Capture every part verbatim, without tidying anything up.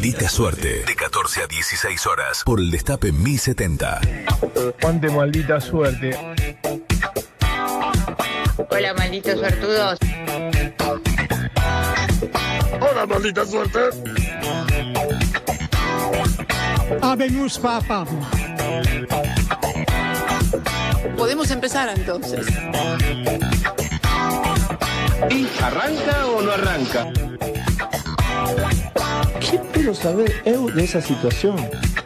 Maldita Suerte, de catorce a dieciséis horas, por el Destape mil setenta. Ponte Maldita Suerte. Hola, malditos suertudos. Hola, Maldita Suerte. Habemus Papa. Podemos empezar entonces. ¿Y arranca o no arranca? ¿Qué puedo saber eu de esa situación?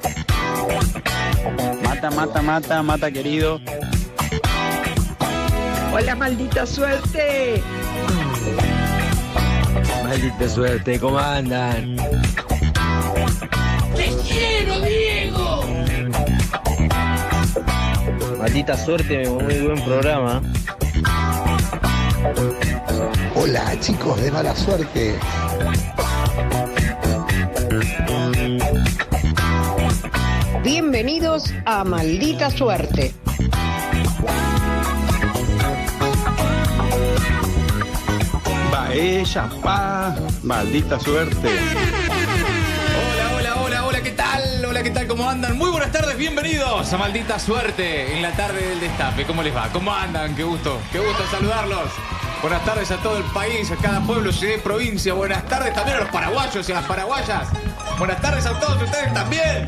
Mata, mata, mata, mata, querido. Hola, maldita suerte. Maldita suerte, ¿cómo andan? ¡Te quiero, Diego! Maldita suerte, muy buen programa. Hola, chicos de mala suerte. Bienvenidos a Maldita Suerte. Va ella, pa, maldita suerte. Hola, hola, hola, hola, ¿qué tal? Hola, ¿qué tal? ¿Cómo andan? Muy buenas tardes, bienvenidos a Maldita Suerte en la tarde del Destape. ¿Cómo les va? ¿Cómo andan? Qué gusto, qué gusto saludarlos. Buenas tardes a todo el país, a cada pueblo, ciudad, provincia. Buenas tardes también a los paraguayos y a las paraguayas. Buenas tardes a todos ustedes también.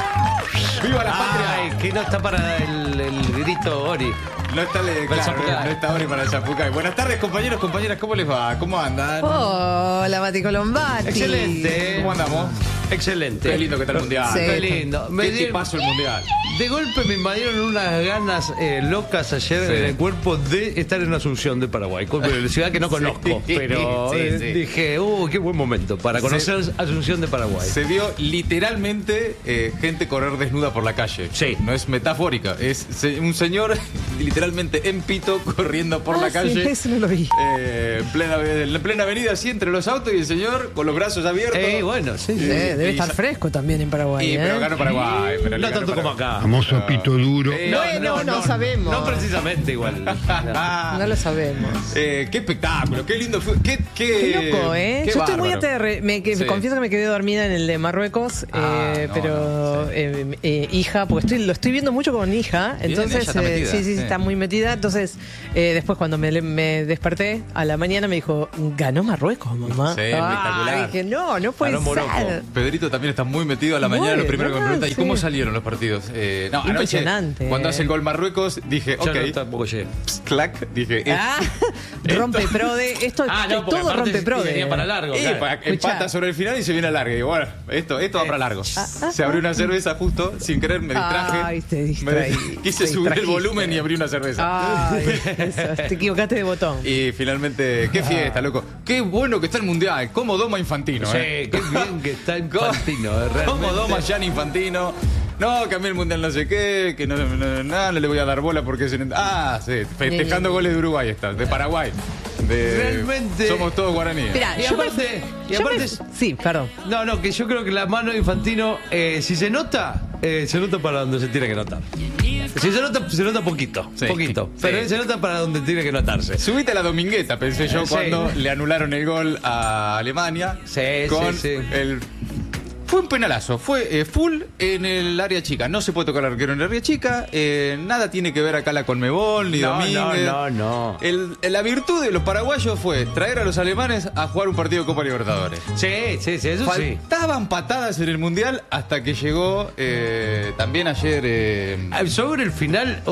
¡Viva la patria! Ay, que no está para el, el grito Ori. No está, le, claro, no está Ori para el Zapucay. Buenas tardes, compañeros, compañeras, ¿cómo les va? ¿Cómo andan? Hola, Mati Colombati. Excelente. ¿Cómo andamos? Excelente. Qué lindo que está el mundial. Sí. Qué lindo. ¿Qué Me te pasó el mundial? De golpe me invadieron unas ganas eh, locas ayer Sí. en el cuerpo de estar en Asunción de Paraguay, ciudad que no conozco, Sí, pero sí, eh, sí. dije, uh, qué buen momento para conocer Sí. Asunción de Paraguay. Se vio literalmente eh, gente correr desnuda por la calle. Sí. No es metafórica, es se, un señor literalmente en pito corriendo por Ah, la calle. sí, eso no lo vi. Eh, en, plena, en plena avenida, así entre los autos y el señor con los brazos abiertos. Eh, bueno, sí, sí. Sí, debe y estar sa- fresco también en Paraguay. Y, ¿eh? pero ganó Paraguay. Pero le No ganó tanto como Paraguay. acá. Famoso pito duro. Eh, Bueno, no sabemos. No precisamente igual. Ah, No lo sabemos. eh, qué espectáculo, qué lindo fue. Qué, qué, Qué loco, ¿eh? qué Yo estoy muy bárbaro. aterre. Me que, Sí. confieso que me quedé dormida en el de Marruecos, Ah, eh, no, pero no, sí. eh, eh, hija, porque estoy, lo estoy viendo mucho con hija, Bien, entonces ella está eh, metida, sí, sí, sí, sí. está muy metida. Entonces, eh, después cuando me, le- me desperté a la mañana me dijo, ganó Marruecos, mamá. Sí, Ah, espectacular. dije, no, no puede Ganó Morocco. ser. Pedrito también está muy metido a la Muy, mañana. Lo primero que me no, pregunta, ¿y sí. cómo salieron los partidos? Eh, no, anoche, Impresionante. cuando hace el gol Marruecos, dije, Yo ok, no tampoco llegué. clac, dije, eh, Ah, rompe prode. Esto Ah, no, porque todo aparte rompe prode. venía para largo. eh, claro. pa- empata sobre el final y se viene a largo. Y digo, bueno, esto, esto va para largo. Se abrió una cerveza justo, sin querer, me distraje. Ay, te Me- distraí, quise te subir el distrajiste. volumen y abrí una cerveza. Ay, eso, te equivocaste de botón. Y finalmente, qué fiesta, loco. Qué bueno que está el mundial. Cómo doma Infantino, Sí, eh. qué bien que está Infantino, eh, realmente. ¿Cómo doma Gianni Infantino? No, que a mí el mundial no sé qué, que no, no, no, no, no le voy a dar bola porque es en... Ah, sí, festejando Eh. goles de Uruguay está, de Paraguay. De... Realmente- Somos todos guaraníes. Mirá, Y yo me- aparte- y yo me- aparte- sí, perdón. No, no, que yo creo que la mano de Infantino, eh, si se nota, eh, se nota para donde se tiene que notar. Si se nota, se nota poquito, Sí. poquito. Sí. Pero se nota para donde tiene que notarse. Subite a la domingueta, pensé yo, Sí. cuando le anularon el gol a Alemania. Sí, con sí, sí. el... Fue un penalazo, fue eh, full en el área chica. No se puede tocar al arquero en el área chica. eh, nada tiene que ver acá la Conmebol, ni No, Domínguez. no, no, no. El- la virtud de los paraguayos fue traer a los alemanes a jugar un partido de Copa Libertadores. Sí, sí, sí, eso sí. Faltaban patadas en el Mundial hasta que llegó eh, también ayer... eh, Ah, Sobre el final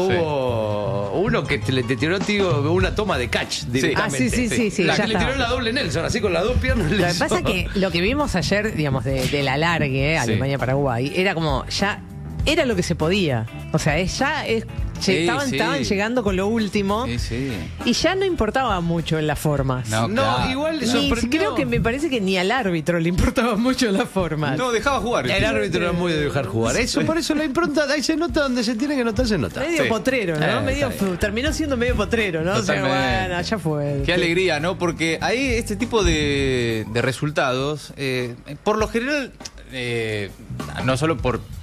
hubo uno que te, le te tiró tío, una toma de catch directamente. Ah, sí, sí, sí, sí, La ya que le está. tiró la doble Nelson, así con las dos piernas. Lo le que hizo. pasa es que lo que vimos ayer, digamos, de, de la largue, eh, Sí. Alemania-Paraguay, era como ya era lo que se podía. O sea, es- ya es, Sí, estaban, sí. estaban llegando con lo último sí, sí. y ya no importaba mucho en las formas. No, No, claro. igual Ni- sorprendió. creo que me parece que ni al árbitro le importaba mucho las formas. No, dejaba jugar. El árbitro era muy de dejar jugar. Eso, por eso la impronta, ahí se nota donde se tiene que notar, se nota. Medio Sí. potrero, ¿no? Eh, medio, está bien. terminó siendo medio potrero, ¿no? O sea, Totalmente. bueno, ya fue. Qué alegría, ¿no? Porque ahí este tipo de, de resultados, eh, por lo general, eh, no solo por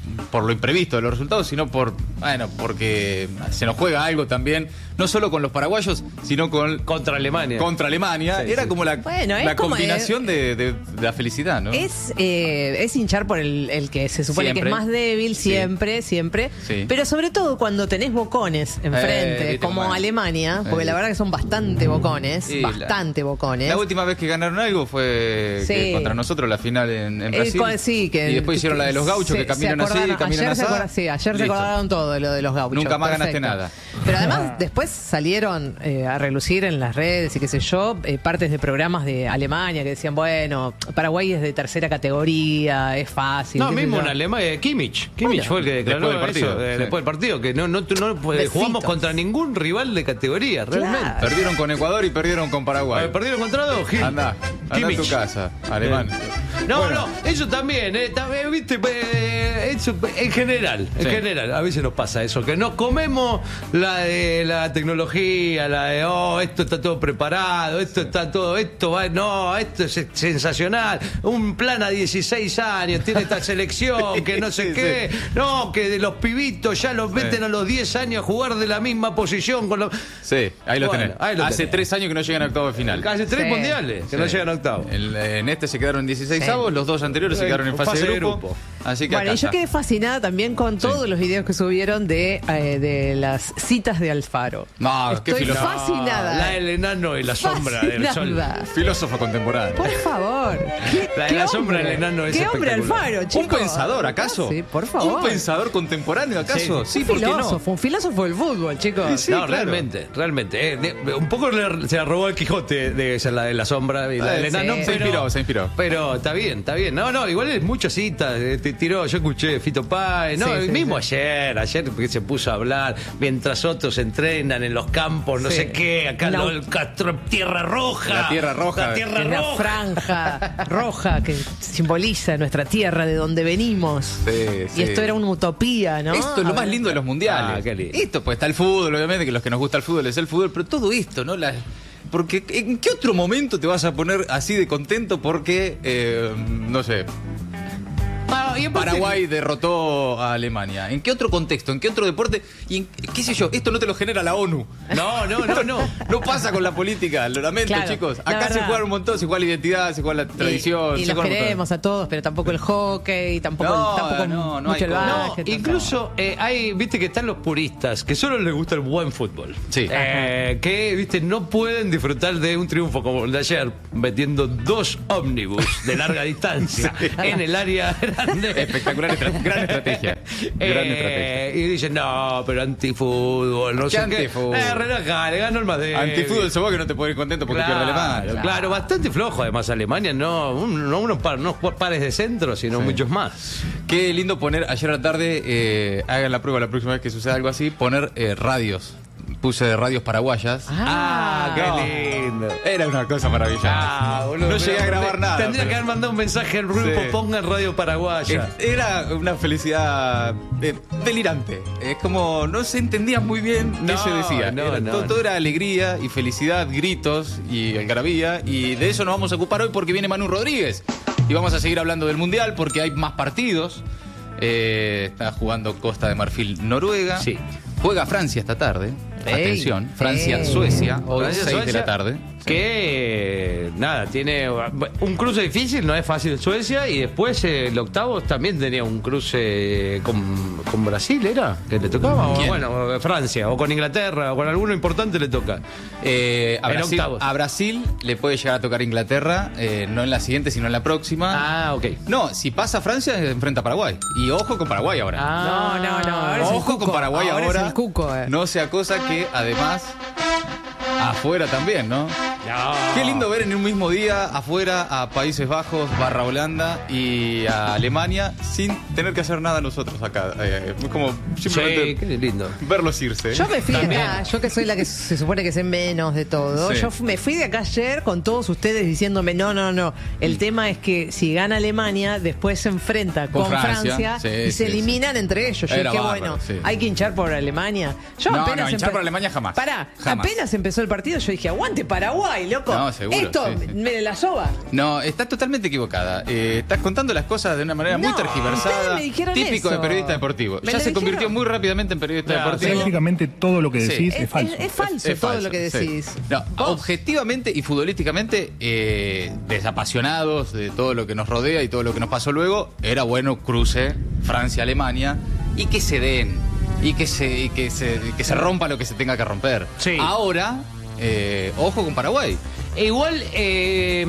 por lo imprevisto de los resultados, sino por, bueno, porque se nos juega algo también, no solo con los paraguayos, sino con contra Alemania. Contra Alemania. Sí, Era sí. como la, Bueno, es la como combinación de, de, de la felicidad, ¿no? Es, eh, es hinchar por el, el que se supone Siempre. que es más débil, Sí. siempre, siempre. Sí. Pero sobre todo cuando tenés bocones enfrente, Eh, viste como cómo es. Alemania, porque Eh. la verdad que son bastante bocones, Sí, la- bastante bocones. La última vez que ganaron algo fue Sí. que contra nosotros la final en, en Eh, Brasil. con- sí, que, y después hicieron la de los gauchos se- que caminan se así, acordaron- caminan ayer así. se acordaron, sí, ayer se Listo. acordaron todo de lo de los gauchos. Nunca más ganaste Perfecto. nada. Pero además después salieron eh, a relucir en las redes y qué sé yo, eh, partes de programas de Alemania que decían, bueno, Paraguay es de tercera categoría, es fácil. No, qué sé mismo yo. en Alemania, Kimmich. Kimmich Bueno. fue el que declaró Después del partido, eso, eh, sí. después del partido, que no, no, no pues, Besitos. jugamos contra ningún rival de categoría, realmente. Claro. Perdieron con Ecuador y perdieron con Paraguay. Eh, ¿Perdieron contra dos? Gil? Anda, anda a Kimmich. tu casa, alemán. No, Bueno. no, eso también, eh, también, viste, eh, eso, en general, en Sí. general, a veces nos pasa eso, que nos comemos la de la tecnología, la de, oh, esto está todo preparado, esto está todo, esto va, no, esto es sensacional, un plan a dieciséis años, tiene esta selección, que no sé Sí, qué, sí. no, que de los pibitos ya los meten a los diez años a jugar de la misma posición con los... Sí, ahí lo Bueno, tenés. ahí lo Hace tenés. tres años que no llegan a octavo de final. Hace tres Sí. mundiales que no Sí. llegan a octavo. El- en este se quedaron en dieciséis Sí. avos, los dos anteriores se Sí, quedaron en fase, fase de de grupo. grupo. Así que Bueno, acá y yo está. quedé fascinada también con todos los videos que subieron de, eh, de las citas de Alfaro. No, qué Estoy filósofo. fascinada. La del enano y la sombra del sol. Fascinada. Filósofo contemporáneo. Por favor. ¿Qué, La de qué la sombra hombre? del enano es ¿Qué hombre espectacular. Alfaro, chicos? ¿Un pensador, acaso? Sí, por favor. ¿Un pensador contemporáneo, acaso? Sí, un ¿por qué no? filósofo, un filósofo del fútbol, chicos. Sí, no, claro. realmente, realmente. eh, de- un poco le- se la robó el Quijote de esa, la de la sombra y la Eh, del sí. enano. Se pero- inspiró, se inspiró. Pero está bien, está bien. No, no, igual es muchas citas. eh, Te tiró, yo escuché Fito Páez. No, Sí, el sí, mismo sí. ayer, ayer que se puso a hablar mientras otros entrenan en los campos, no Sí. sé qué, acá Una- lo- el Castro, Tierra Roja. La Tierra Roja. La Tierra Es la Roja. franja roja que simboliza nuestra tierra, de donde venimos. Sí, sí. Y esto era una utopía, ¿no? Esto es lo más lindo de los mundiales. Ah, qué lindo. Esto, pues está el fútbol, obviamente, que los que nos gusta el fútbol es el fútbol, pero todo esto, ¿no? La- porque ¿en qué otro momento te vas a poner así de contento porque, eh, no sé, Ah, y aparte- Paraguay derrotó a Alemania? ¿En qué otro contexto? ¿En qué otro deporte? Y en, qué sé yo, esto no te lo genera la ONU. No, no, no, no. No pasa con la política, lo lamento, Claro, chicos. la Acá se verdad. juega un montón, se juega la identidad, se juega la tradición. Y, y se los juega un montón. queremos a todos, pero tampoco el hockey, tampoco, No, el, tampoco no, no mucho hay el cosa. No, básquet. incluso eh, hay, viste que están los puristas, que solo les gusta el buen fútbol. Sí. Eh, que, viste, no pueden disfrutar de un triunfo como el de ayer, metiendo dos ómnibus de larga distancia en el área grande. Espectacular, estra- gran estrategia. Eh, Gran estrategia. Y dicen, no, pero antifútbol, no ¿Qué sé antifútbol? qué. Eh, relajá, le ganó el más débil. Antifútbol se va que no te puede ir contento porque Claro, pierde Alemania. claro, bastante flojo además Alemania, no, un- no unos, par- no pares de centro, sino Sí. muchos más. Qué lindo poner ayer a la tarde, eh, hagan la prueba la próxima vez que suceda algo así, poner eh, radios. Puse radios paraguayas. Ah, qué no. lindo. Era una cosa maravillosa. Ah, boludo, no pero llegué a grabar nada. Tendría pero- que haber mandado un mensaje al grupo, Sí. pongan Radio Paraguaya. Eh, Era una felicidad eh, delirante. Es como no se entendía muy bien qué No, se decía. no, Era- no, todo, no. todo era alegría y felicidad, gritos y algarabía. Y de eso nos vamos a ocupar hoy porque viene Manu Rodríguez. Y vamos a seguir hablando del Mundial porque hay más partidos. Eh, está jugando Costa de Marfil, Noruega. Sí. Juega Francia esta tarde. Ey, Atención, Francia, ey. Suecia, hoy Francia, seis de Suecia, la tarde. Que nada, tiene un cruce difícil, no es fácil Suecia, y después eh, el octavo también tenía un cruce con, con Brasil, ¿era? Que le tocaba, o ¿Quién? bueno, Francia, o con Inglaterra, o con alguno importante le toca. Eh, a, En Brasil, octavos. a Brasil le puede llegar a tocar Inglaterra, eh, no en la siguiente, sino en la próxima. Ah, ok. No, si pasa Francia, enfrenta a Paraguay. Y ojo con Paraguay ahora. No, no, no. Ahora es el ojo cuco. con Paraguay ahora. ahora. Es el cuco, eh. No sea cosa que además afuera también, ¿no? Qué lindo ver en un mismo día afuera a Países Bajos, barra Holanda y a Alemania sin tener que hacer nada nosotros acá. Eh, es como simplemente Sí, qué lindo. verlos irse. Yo me fui de También. acá, yo que soy la que se supone que sé menos de todo. Sí. Yo fu- me fui de acá ayer con todos ustedes diciéndome, no, no, no. El tema es que si gana Alemania, después se enfrenta Con con, Francia. Francia, Sí, y sí, se eliminan entre ellos. Yo Era dije, bárbaro, bueno, sí. hay que hinchar por Alemania. Yo No, apenas no, hinchar empe- por Alemania jamás. Pará, Jamás. apenas empezó el partido, yo dije, aguante Paraguay. Paraguay, loco. No, seguro, Esto, sí, sí. me la soba. No, estás totalmente equivocada. Eh, estás contando las cosas de una manera muy No, tergiversada. ustedes me dijeron Típico eso. de periodista deportivo. Me Ya lo se convirtió dijeron. muy rápidamente en periodista Claro, deportivo. Prácticamente todo lo que Sí. decís Es, es falso. es- es falso Es todo falso, lo que sí. decís. No, Vos. objetivamente y futbolísticamente, eh, desapasionados de todo lo que nos rodea y todo lo que nos pasó luego, era bueno cruce Francia-Alemania y que se den y que se, y que se, y que se rompa lo que se tenga que romper. Sí. Ahora, eh, ojo con Paraguay. E igual, eh,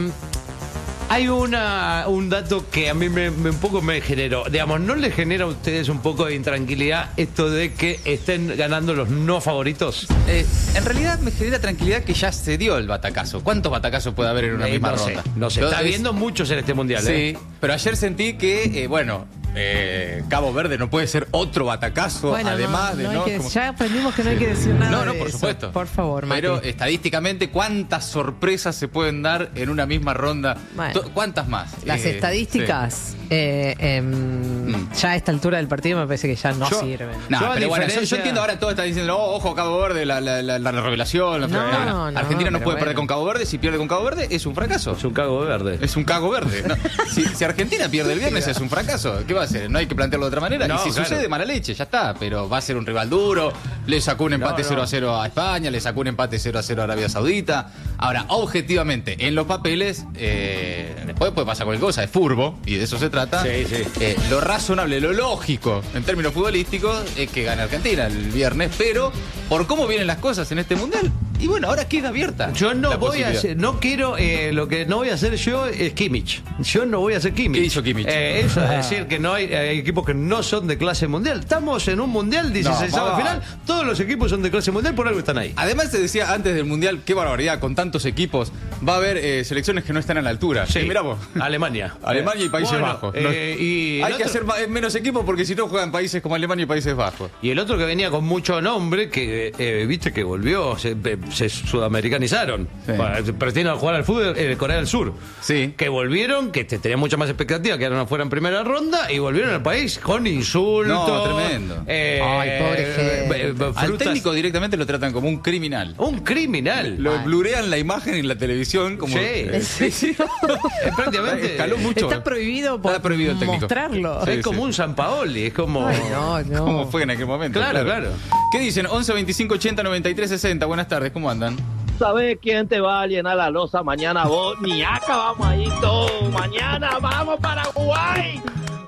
hay una, un dato que a mí me, me- un poco me generó. Digamos, ¿no les genera a ustedes un poco de intranquilidad esto de que estén ganando los no favoritos? Eh, en realidad me genera tranquilidad que ya se dio el batacazo. ¿Cuántos batacazos puede haber en una Eh, misma no ronda? sé, no sé. Lo- Está es- viendo muchos en este mundial, Sí, ¿eh? pero ayer sentí que, eh, bueno, eh, Cabo Verde no puede ser otro batacazo, Bueno, además no, de... no hay ¿no? que- Como- ya aprendimos que no hay que decir nada. No, no, de por eso. supuesto. Por favor, Mati. Pero estadísticamente, ¿cuántas sorpresas se pueden dar en una misma ronda? Bueno. To- ¿Cuántas más? Las Eh, estadísticas, eh, em, Mm. ya a esta altura del partido me parece que ya no Yo- sirven. sí. No, Yo, a pero bueno, yo, yo diferencia- entiendo ahora todo está diciendo, oh, ojo, Cabo Verde, la, la, la, la revelación. la- No, Bueno, no, Argentina no pero puede perder bueno. con Cabo Verde. Si pierde con Cabo Verde, es un fracaso. Es un cago verde. Es un cago verde. No, si, si Argentina pierde el viernes es un fracaso. ¿Qué va a hacer? No hay que plantearlo de otra manera. No, y si claro. sucede, mala leche, ya está. Pero va a ser un rival duro. Le sacó un empate No, no. cero a cero a España, le sacó un empate cero a cero a Arabia Saudita. Ahora, objetivamente, en los papeles, eh, después puede pasar cualquier cosa. Es furbo, y de eso se trata. Sí, sí. Eh, lo razonable, lo lógico, en términos futbolísticos, es que gane Argentina el viernes. Pero, por cómo vienen las cosas en este mundial, y bueno, ahora queda abierta. Yo no la voy a posibilidad. hacer, no quiero, eh, lo que no voy a hacer yo es Kimmich. Yo no voy a hacer Kimmich. ¿Qué hizo Kimmich? Eh, eso es decir que no hay, hay equipos que no son de clase mundial. Estamos en un mundial, dieciséis No, al va. final. Todos los equipos son de clase mundial, por algo están ahí. Además se decía antes del Mundial, qué barbaridad, con tantos equipos, va a haber eh, selecciones que no están a la altura. Sí. Y mirá vos. Alemania. Alemania y Países Bueno, Bajos. eh, No- y el hay que otro- hacer ma- menos equipos porque si no juegan países como Alemania y Países Bajos. Y el otro que venía con mucho nombre, que eh, viste que volvió, se, se sudamericanizaron. Sí. Para- Pretendían jugar al fútbol en Corea del Sur. Sí. Que volvieron, que te, tenían mucha más expectativa, quedaron afuera en primera ronda y volvieron al país con insultos. No, tremendo. eh, Ay, pobre gente. eh, eh, Al frutas- técnico directamente lo tratan como un criminal. Un criminal. Lo blurean la imagen en la televisión como... Sí. eh, sí, sí. Eh, prácticamente. Escaló mucho. Está prohibido por Está prohibido el técnico. mostrarlo. Sí, es como sí. un San Paoli, es como. Ay, no, no. Como fue en aquel momento. Claro, claro. ¿Qué dicen? once veinticinco ochenta noventa y tres sesenta. Buenas tardes, ¿cómo andan? ¿Sabes quién te va a llenar la losa mañana vos? Ni acá vamos ahí todos. Mañana vamos Paraguay.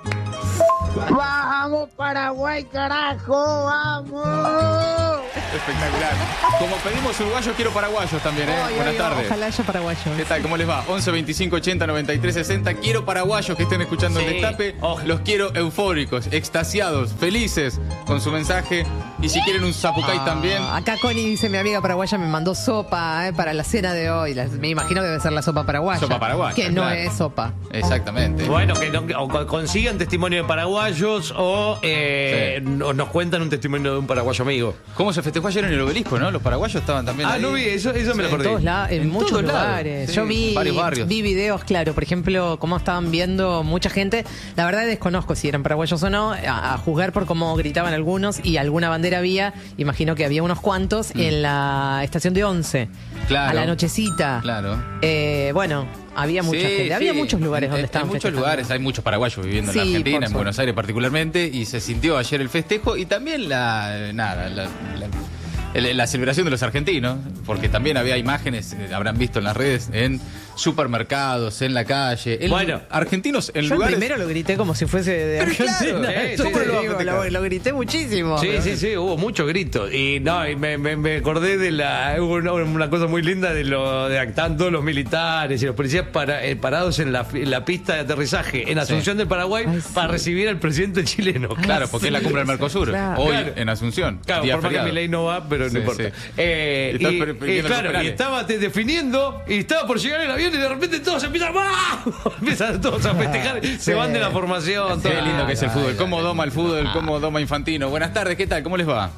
Vamos Paraguay, carajo, vamos. Espectacular. Como pedimos uruguayos, quiero paraguayos también, ¿eh? Ay, Buenas ay, tardes. Ojalá haya paraguayos. ¿Qué tal? ¿Cómo les va? once veinticinco ochenta noventa y tres sesenta. Quiero paraguayos que estén escuchando Sí. el destape. Ojo. Los quiero eufóricos, extasiados, felices con su mensaje. Y si quieren un zapucay Ah, también. Acá Connie dice, mi amiga paraguaya me mandó sopa eh, para la cena de hoy. La- me imagino que debe ser la sopa paraguaya. Sopa paraguaya, Que no claro. es sopa. Exactamente. Bueno, que no- o co- consigan testimonio de paraguayos o eh, no- nos cuentan un testimonio de un paraguayo amigo. ¿Cómo se festejó ayer en el obelisco, no? Los paraguayos estaban también Ah, ahí. no vi, eso, eso me lo Sí. En, perdí. todos la- en, En muchos todos lados, lugares. sí, Yo vi, varios barrios. vi videos, claro, por ejemplo, cómo estaban viendo mucha gente. La verdad desconozco si eran paraguayos o no, a, a juzgar por cómo gritaban algunos y alguna bandera había. Imagino que había unos cuantos en la estación de Once. Claro. A la nochecita. Claro. Eh, bueno, había mucha Sí, gente. Había sí. muchos lugares En- donde en- estaban En muchos festejando. lugares, hay muchos paraguayos viviendo Sí, en la por Argentina, en suerte. Buenos Aires particularmente, y se sintió ayer el festejo y también la, nada, la, la- el- la celebración de los argentinos, porque también había imágenes, eh, habrán visto en las redes, en supermercados, en la calle, en Bueno. argentinos en Yo lugares... primero lo grité como si fuese de Pero claro, Argentina. eh, Yo sí, te sí, digo, sí, sí. lo, lo grité muchísimo. Sí, sí, sí, hubo muchos gritos. Y no, y me, me- me acordé de la. Hubo una, una cosa muy linda de lo de estaban todos los militares y los policías para, eh, parados en la, en la pista de aterrizaje en Asunción del Paraguay Ay, sí. para recibir al presidente chileno. Claro, porque es la cumbre del Mercosur, Claro. hoy Claro. en Asunción. Claro, día por más que feriado. Milei no va, pero no Sí, importa. sí. Eh, Y está y, pre- y pidiendo los claro, y penales. estaba te- definiendo y estaba por llegar el avión y de repente todos empiezan ¡ah! Empiezan todos a festejar, se van de la formación. Qué todo. lindo que es el Ay, fútbol. ay, ¿Cómo ay. doma el fútbol? ¿Cómo doma Infantino? Buenas tardes, ¿qué tal? ¿Cómo les va?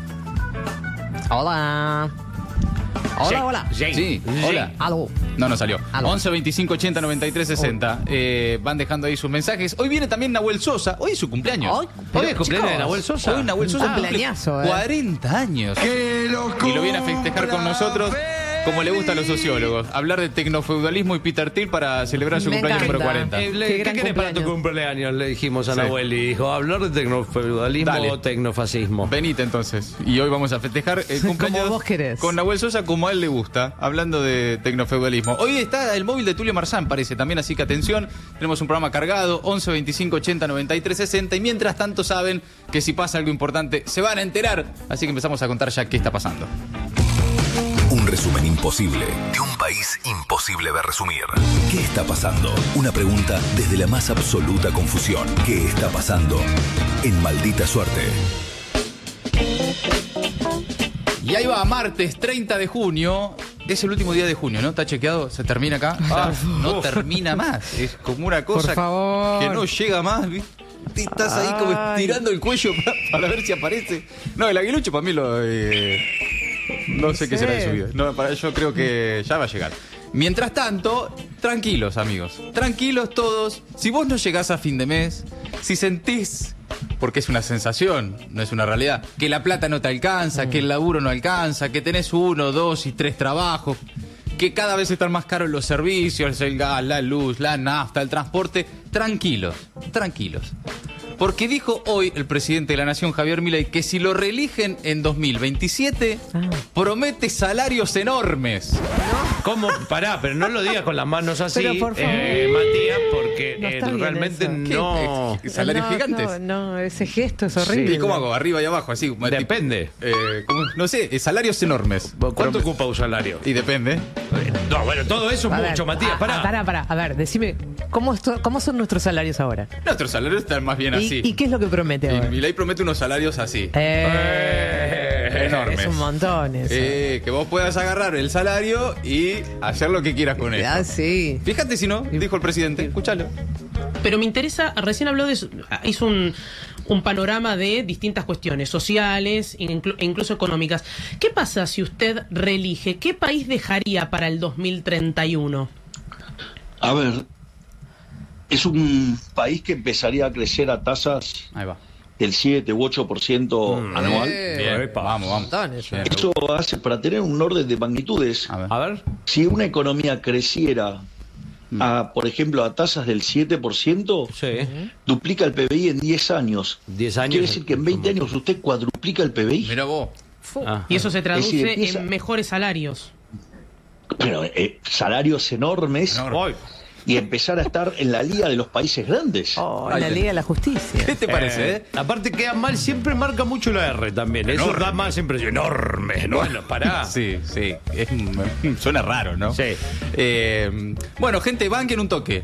Hola. Hola, Sí, hola. sí, Sí, hola. Aló. No, no salió. Aló. once veinticinco ochenta noventa y tres sesenta. Eh, van dejando ahí sus mensajes. Hoy viene también Nahuel Sosa. Hoy es su cumpleaños. Hoy, Hoy es pero, cumpleaños de chicos, Nahuel Sosa. Hoy Nahuel Sosa Un cumple cumpleañazo, eh. cuarenta años. Y lo viene a festejar con nosotros. como le gusta a los sociólogos, hablar de tecnofeudalismo y Peter Thiel para celebrar su Me cumpleaños encanta. número cuarenta. Eh, le- Qué ¿Qué gran querés para tu cumpleaños? Le dijimos a Sí. Nahuel y dijo, hablar de tecnofeudalismo Dale. o tecnofascismo. Venite entonces. Y hoy vamos a festejar el cumpleaños Como vos querés. con Nahuel Sosa como a él le gusta, hablando de tecnofeudalismo. Hoy está el móvil de Tulio Marzán, parece también, así que atención, tenemos un programa cargado, once veinticinco ochenta noventa y tres sesenta, y mientras tanto saben que si pasa algo importante se van a enterar, así que empezamos a contar ya qué está pasando. Un resumen imposible de un país imposible de resumir. ¿Qué está pasando? Una pregunta desde la más absoluta confusión. ¿Qué está pasando? En Maldita Suerte. Y ahí va, martes treinta de junio. Es el último día de junio, ¿no? ¿Está chequeado? ¿Se termina acá? Ya no termina más. Es como una cosa Por favor. que no llega más, ¿viste? Estás ahí como Ay. estirando el cuello para, para ver si aparece. No, el aguilucho para mí lo... eh, no sé qué será de su vida. No, para, yo creo que ya va a llegar. Mientras tanto, tranquilos, amigos. Tranquilos todos. Si vos no llegás a fin de mes, si sentís, porque es una sensación, no es una realidad, que la plata no te alcanza, que el laburo no alcanza, que tenés uno, dos y tres trabajos, que cada vez están más caros los servicios, el gas, la luz, la nafta, el transporte, tranquilos, tranquilos. Porque dijo hoy el presidente de la Nación, Javier Milei, que si lo reeligen en dos mil veintisiete, Ah. promete salarios enormes. ¿Cómo? Pará, pero no lo digas con las manos así, Pero, por favor. eh, Matías, porque No eh, está bien realmente eso. no... ¿Qué? ¿Salarios no, gigantes? No, no, ese gesto es horrible. ¿Y cómo hago? ¿Arriba y abajo? Así. Depende. Eh, ¿cómo? No sé, eh, salarios enormes. ¿Cuánto ocupa un salario? Y depende. No, bueno, todo eso es A ver, mucho, Matías, ah, pará. ah, pará, pará. A ver, decime, ¿cómo, esto- ¿cómo son nuestros salarios ahora? Nuestros salarios están más bien ¿Y, así. y qué es lo que promete Y ahora? Milei promete unos salarios así. Eh, enormes. Es un montón eso. Eh, que vos puedas agarrar el salario y hacer lo que quieras con él. Ah, sí. Fíjate si no, dijo el presidente. Escúchalo. Pero me interesa, recién habló de eso, hizo un, un panorama de distintas cuestiones sociales e inclu- e incluso económicas. ¿Qué pasa si usted reelige? ¿Qué país dejaría para el dos mil treinta y uno? A ver, es un país que empezaría a crecer a tasas Ahí va. del siete u ocho por ciento anual. Bien, vamos, vamos. Montón eso. Bien. Eso hace, para tener un orden de magnitudes, A ver. A ver. si una economía creciera, a, por ejemplo, a tasas del siete por ciento, Sí. duplica el P B I en diez años. diez años. Quiere decir que en veinte años usted cuadruplica el P B I. Mira vos. Ah. Y eso se traduce decir, empieza- en mejores salarios. Pero eh, salarios enormes Enorme. y empezar a estar en la liga de los países grandes. Oh, Ahí la tenés. Liga de la Justicia. ¿Qué te parece, eh? Aparte queda mal, siempre marca mucho la R también. Eso Enorme. da más impresión. Enorme. Bueno, pará. Sí, sí. Es, suena raro, ¿no? Sí. Eh, bueno, gente, banquen un toque.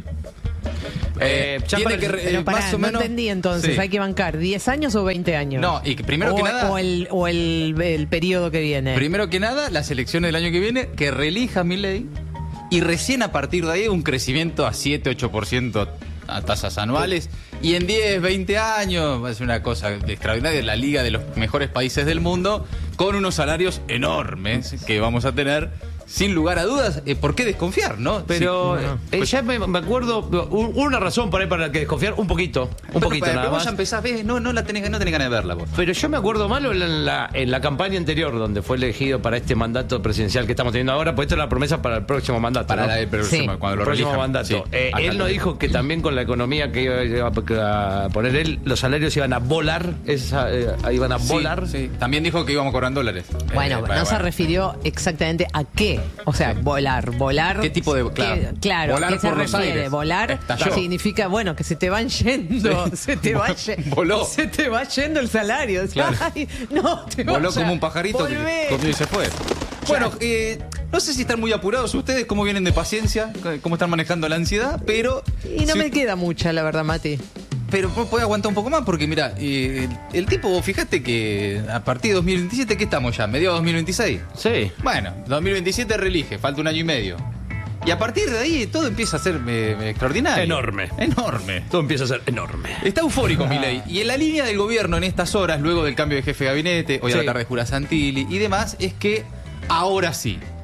Eh, ya tiene para- que re- Pero eh, pará, más o no menos. entendí entonces. Sí. ¿Hay que bancar diez años o veinte años? No, y que primero o, que nada- O el, o el, el periodo que viene. Primero que nada, las elecciones del año que viene, que reelija a Milei y recién a partir de ahí un crecimiento a siete, ocho por ciento a tasas anuales y en diez, veinte años va a ser una cosa extraordinaria, la liga de los mejores países del mundo con unos salarios enormes que vamos a tener. Sin lugar a dudas, eh, ¿por qué desconfiar, no? Pero Sí, no, no. eh, Pues- ya me, me acuerdo, un- una razón por ahí para que desconfiar, un poquito, un Pero, poquito pero nada vos más. ya empezás, ves, no, no la tenés, no tenés ganas de verla vos. Pero yo me acuerdo malo en la, en la campaña anterior, donde fue elegido para este mandato presidencial que estamos teniendo ahora, pues esto es la promesa para el próximo mandato. Para ¿no? la- pero Sí. cuando lo el próximo reelijan. mandato. Sí, Eh, acá él lo no dijo. dijo que también con la economía que iba, iba a poner él, los salarios iban a volar, esa, eh, iban a Sí, volar. sí. También dijo que íbamos a cobrar en dólares. Bueno, Eh, no se refirió exactamente a qué. O sea, volar. Volar. ¿Qué tipo de- ¿qué- claro. claro, Volar ¿qué se por los refiere? aires. Volar Estalló. significa, bueno, que se te van yendo. Sí. Se te va ye- Voló. Se te va yendo el salario. Claro. Ay, no, te Voló vayas. como un pajarito Volvé. que comió y se fue. Bueno, eh, no sé si están muy apurados ustedes, cómo vienen de paciencia, cómo están manejando la ansiedad, pero... Y no si- me queda mucha, la verdad, Mati. Pero puede aguantar un poco más porque, mira, eh, el, el tipo, fíjate que a partir de dos mil veintisiete, ¿qué estamos ya? ¿Mediados de dos mil veintiséis? Sí. Bueno, dos mil veintisiete reelige, falta un año y medio. Y a partir de ahí todo empieza a ser eh, extraordinario. Enorme. Enorme. Todo empieza a ser enorme. Está eufórico Milei. Y en la línea del gobierno en estas horas, luego del cambio de jefe de gabinete, hoy a Sí. la tarde jura Santilli y demás, es que ahora sí.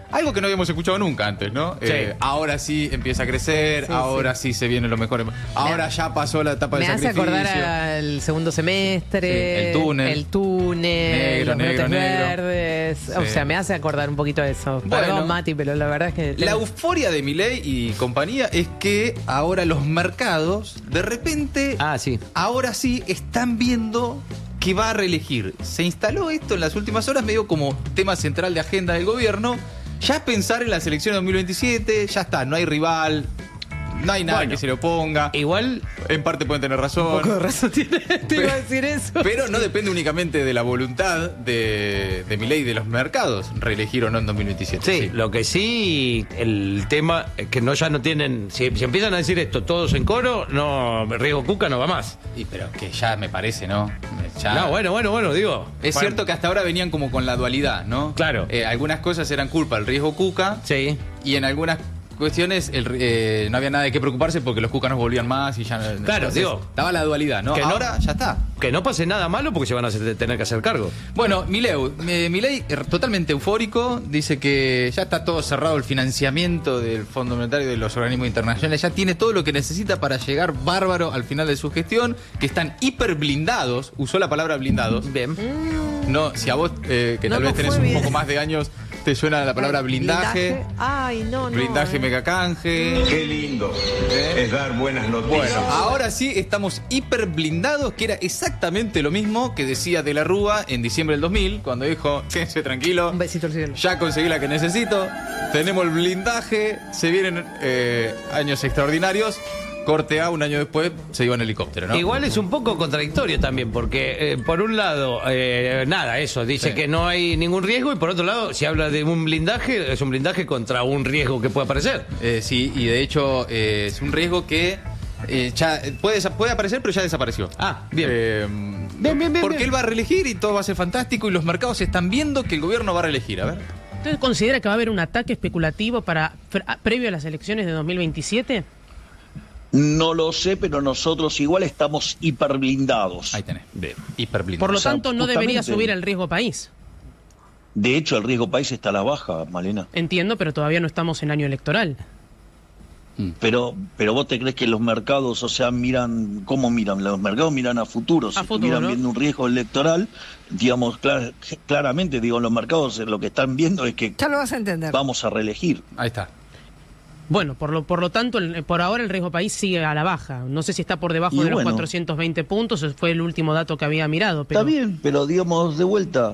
Algo que no habíamos escuchado nunca antes, ¿no? Sí. Eh, ahora sí empieza a crecer, Sí, ahora sí. sí se viene lo mejor. Ahora Me- ya pasó la etapa Me del hace sacrificio. acordar al segundo semestre. Sí, el túnel. El túnel. Negro, los negro, brotes negro. verdes. O Sí. sea, me hace acordar un poquito de eso. Bueno. Perdón, Mati, pero la verdad es que. La euforia de Milei y compañía es que ahora los mercados, de repente, Ah, sí. ahora sí están viendo que va a reelegir. Se instaló esto en las últimas horas medio como tema central de agenda del gobierno. Ya es pensar en las elecciones de dos mil veintisiete, ya está, no hay rival, no hay nada Bueno, que se le oponga. Igual, En parte pueden tener razón. Un poco de razón tiene. Te iba a decir eso. Pero no depende únicamente de la voluntad de, de Milei y de los mercados reelegir o no en dos mil veintisiete. sí, lo que sí, el tema es que no ya no tienen. Si, si empiezan a decir esto todos en coro, no, Riego Cuca no va más. Y pero que ya me parece, ¿no? Ya- No, bueno, bueno, bueno, digo. Es Bueno, cierto que hasta ahora venían como con la dualidad, ¿no? Claro. Eh, algunas cosas eran culpa del riesgo Cuca Sí. y en algunas cuestiones el, eh, no había nada de qué preocuparse porque los Cucanos volvían más y ya... Claro, entonces, digo, estaba la dualidad, ¿no? que no- Ahora ya está. Que no pase nada malo porque se van a hacer- tener que hacer cargo. Bueno, Milei, eh, Milei eh, totalmente eufórico, dice que ya está todo cerrado el financiamiento del Fondo Monetario y de los organismos internacionales, ya tiene todo lo que necesita para llegar bárbaro al final de su gestión, que están hiper blindados, usó la palabra blindados. Bien. No, si a vos, eh, que No tal nos vez tenés fue un bien. poco más de años, te suena la palabra blindaje. Ay, no, no. Blindaje eh. megacanje. Qué lindo ¿Eh? es dar buenas noticias. Bueno, ahora sí estamos hiper blindados, que era exactamente lo mismo que decía De la Rúa en diciembre del dos mil, cuando dijo, quédense tranquilo, Un besito al cielo. ya conseguí la que necesito, tenemos el blindaje, se vienen eh, años extraordinarios. Corte A, un año después, se iba en helicóptero, ¿no? Igual es un poco contradictorio también, porque eh, por un lado, eh, nada, eso, dice Sí. que no hay ningún riesgo, y por otro lado, si habla de un blindaje, es un blindaje contra un riesgo que puede aparecer. Eh, sí, y de hecho eh, es un riesgo que eh, ya puede, puede aparecer, pero ya desapareció. Ah, bien. Eh, Bien, bien, bien, Porque bien. él va a reelegir y todo va a ser fantástico y los mercados están viendo que el gobierno va a reelegir. A ver. ¿Usted considera que va a haber un ataque especulativo para pre- previo a las elecciones de dos mil veintisiete? No lo sé, pero nosotros igual estamos hiperblindados. Ahí tenés. Bien. Hiper blindado. Por lo O sea, tanto, no debería justamente- subir el riesgo país. De hecho, el riesgo país está a la baja, Malena. Entiendo, pero todavía no estamos en año electoral. Pero, pero vos te crees que los mercados, o sea, miran, ¿cómo miran? Los mercados miran a futuros. A Si futuro, estuvieran ¿no? viendo un riesgo electoral, digamos, clar- claramente, digo, los mercados eh, lo que están viendo es que Ya lo vas a entender. vamos a reelegir. Ahí está. Bueno, por lo, por lo tanto, el- por ahora el riesgo país sigue a la baja. No sé si está por debajo Y de los bueno. cuatrocientos veinte puntos, ese fue el último dato que había mirado. Pero Está bien, pero digamos, de vuelta,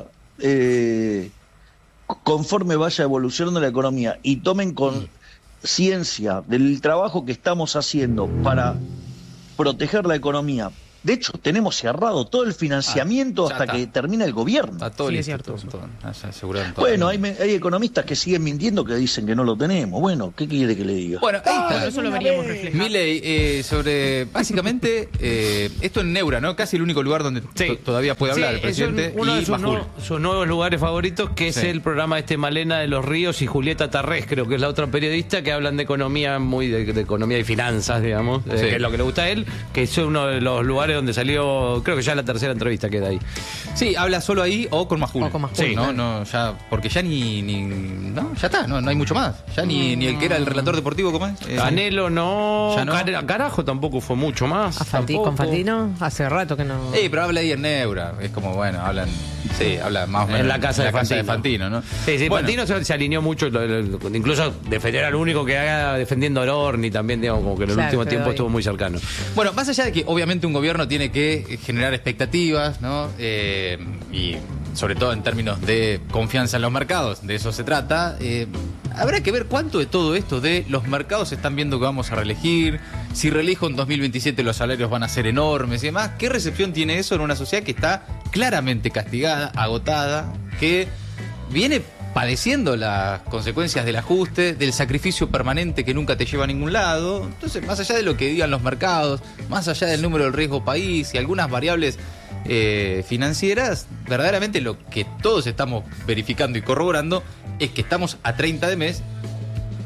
eh, conforme vaya evolucionando la economía y tomen conciencia del trabajo que estamos haciendo para proteger la economía. De hecho, tenemos cerrado todo el financiamiento Ah, ya hasta está. que termina el gobierno. Está todo Sí, es listo. cierto todo, eso. todo. Ah, ya aseguraron todo. Bueno, hay, me- hay economistas que siguen mintiendo que dicen que no lo tenemos. Bueno, ¿qué quiere que le diga? Bueno, ahí Bueno, está. eso lo veríamos reflejado. Milei, eh, sobre, básicamente, eh, esto en Neura, ¿no? Casi el único lugar donde to- todavía puede hablar Sí, el presidente. es un- uno y de sus, Majul. nuevos- sus nuevos lugares favoritos, que Sí. es el programa este Malena de los Ríos y Julieta Tarrés, creo que es la otra periodista, que hablan de economía, muy de, de economía y finanzas, digamos, eh, Sí. que es lo que le gusta a él, que es uno de los lugares donde salió, creo que ya la tercera entrevista queda ahí. Sí, habla solo ahí o con Majul. O con Majul, Sí, no, claro. no, ya, porque ya ni, ni no, ya está, no, no hay mucho más. Ya ni, ni el que era el relator deportivo, ¿cómo es? Eh, Canelo no, Ya no. Car- Carajo tampoco fue mucho más. A Fanti- tampoco. con Fantino, hace rato que no. Eh, pero habla ahí en Neura. Es como, bueno, hablan. Sí, habla más o menos. En la casa, de, Fantino. Fantino, ¿no? Sí, sí, Bueno, Fantino se, se alineó mucho, lo- lo- incluso defender al único que haga defendiendo a Orni también, digamos, como que en el Claro, último pero tiempo ahí- estuvo muy cercano. Bueno, más allá de que obviamente un gobierno tiene que generar expectativas, ¿no? Eh, y sobre todo en términos de confianza en los mercados, de eso se trata. eh, habrá que ver cuánto de todo esto de los mercados están viendo que vamos a reelegir, si reelijo en dos mil veintisiete los salarios van a ser enormes y demás. ¿Qué recepción tiene eso en una sociedad que está claramente castigada, agotada, que viene padeciendo las consecuencias del ajuste, del sacrificio permanente que nunca te lleva a ningún lado? Entonces, más allá de lo que digan los mercados, más allá del número del riesgo país y algunas variables eh, financieras, verdaderamente lo que todos estamos verificando y corroborando es que estamos a treinta de mes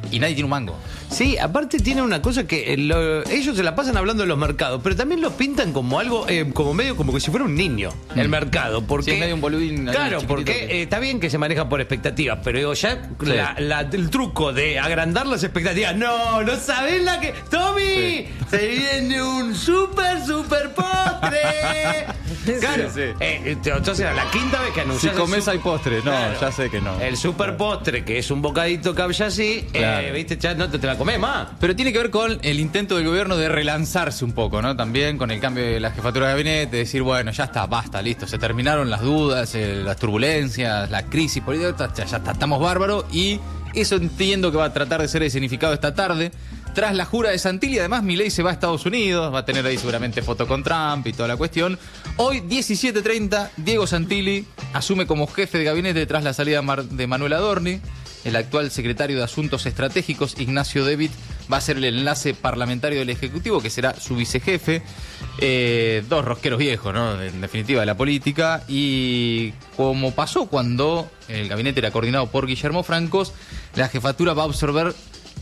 y nadie tiene un mango. Sí, aparte tiene una cosa que eh, lo, ellos se la pasan hablando de los mercados, pero también lo pintan como algo, eh, como medio como que si fuera un niño, mm. el mercado. Porque, sí, es medio un boludín. Claro, porque que... eh, está bien que se maneja por expectativas, pero digo, ya sí. la, la, el truco de agrandar las expectativas. No, no sabés la que... ¡Tommy! Sí. Se viene un super, super postre. Claro, sí, sí. Eh, entonces a la quinta vez que anuncias... Si comes hay postre, no, claro, ya sé que no. El super postre, que es un bocadito caballa así, claro. eh, viste, ya no te, te la comés más. Pero tiene que ver con el intento del gobierno de relanzarse un poco, ¿no? También con el cambio de la jefatura de gabinete, de decir, bueno, ya está, basta, listo, se terminaron las dudas, eh, las turbulencias, la crisis política, ya, ya está, estamos bárbaros, y eso entiendo que va a tratar de ser escenificado esta tarde. Tras la jura de Santilli, además, Milei se va a Estados Unidos, va a tener ahí seguramente foto con Trump y toda la cuestión. Hoy, diecisiete treinta, Diego Santilli asume como jefe de gabinete tras la salida de Manuel Adorni. El actual secretario de Asuntos Estratégicos, Ignacio David, va a ser el enlace parlamentario del Ejecutivo, que será su vicejefe. Eh, dos rosqueros viejos, ¿no? En definitiva, de la política. Y como pasó cuando el gabinete era coordinado por Guillermo Francos, la jefatura va a absorber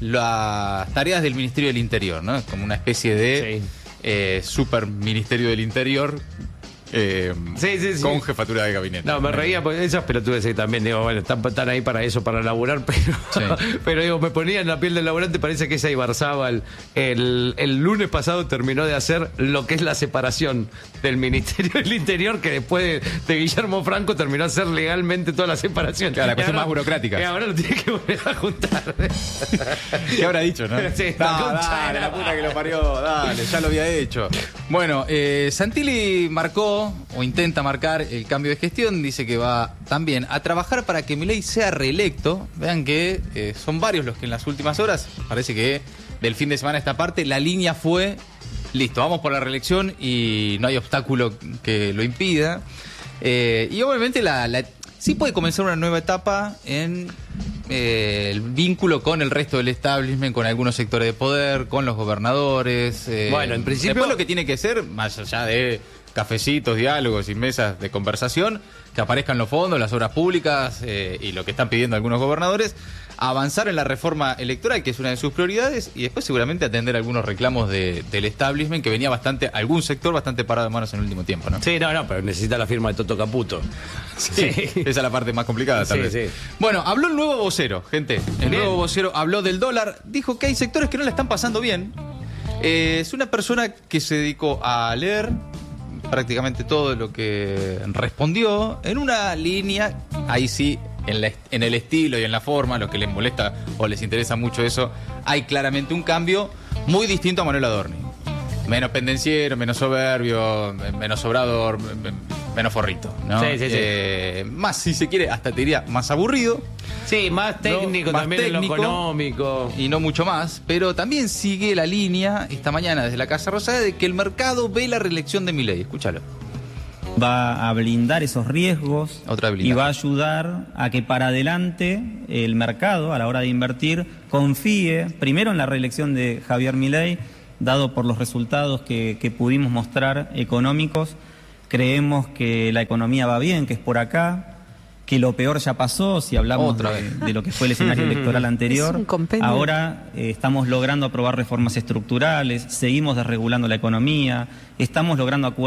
las tareas del Ministerio del Interior, ¿no? Como una especie de sí. eh, super Ministerio del Interior. Eh, sí, sí, sí. Con jefatura de gabinete. No, me reía porque esas pelotudes también, digo, bueno, están, están ahí para eso, para laburar, pero, sí. pero digo, me ponía en la piel del laburante. Parece que esa Ibarzábal el, el lunes pasado terminó de hacer lo que es la separación del Ministerio del Interior, que después de, de Guillermo Franco terminó a hacer legalmente toda la separación. Claro, la cuestión más burocrática. Y ahora lo tiene que volver a juntar. ¿Qué habrá dicho, no? Sí, no, dale, la puta que lo parió, dale, ya lo había hecho. Bueno, eh, Santilli marcó o intenta marcar el cambio de gestión, dice que va también a trabajar para que Milei sea reelecto. Vean que eh, son varios los que en las últimas horas, parece que del fin de semana a esta parte, la línea fue, listo, vamos por la reelección y no hay obstáculo que lo impida. Eh, y obviamente la, la, sí puede comenzar una nueva etapa en eh, el vínculo con el resto del establishment, con algunos sectores de poder, con los gobernadores. Eh, bueno, en principio... Después lo que tiene que ser, más allá de cafecitos, diálogos y mesas de conversación, que aparezcan los fondos, las obras públicas eh, y lo que están pidiendo algunos gobernadores, avanzar en la reforma electoral, que es una de sus prioridades, y después seguramente atender algunos reclamos de, del establishment, que venía bastante, algún sector bastante parado de manos en el último tiempo, ¿no? Sí, no, no, pero necesita la firma de Toto Caputo. Sí, sí. Esa es la parte más complicada también. Sí, sí. Bueno, habló el nuevo vocero, gente. El bien. nuevo vocero habló del dólar, dijo que hay sectores que no la están pasando bien. Eh, es una persona que se dedicó a leer prácticamente todo lo que respondió en una línea, ahí sí, en, la, en el estilo y en la forma, a los que les molesta o les interesa mucho eso, hay claramente un cambio muy distinto a Manuel Adorni. Menos pendenciero, menos soberbio, menos obrador, menos forrito, ¿no? Sí, sí, sí. Eh, más, si se quiere, hasta te diría, más aburrido. Sí, más técnico, ¿no? Más también técnico, en lo económico. Y no mucho más, pero también sigue la línea, esta mañana desde la Casa Rosada, de que el mercado ve la reelección de Milei. Escúchalo. Va a blindar esos riesgos. Otra y va a ayudar a que para adelante el mercado, a la hora de invertir, confíe primero en la reelección de Javier Milei, dado por los resultados que, que pudimos mostrar económicos. Creemos que la economía va bien, que es por acá, que lo peor ya pasó, si hablamos de, de lo que fue el escenario electoral anterior. Ahora eh, estamos logrando aprobar reformas estructurales, seguimos desregulando la economía, estamos logrando acuerdos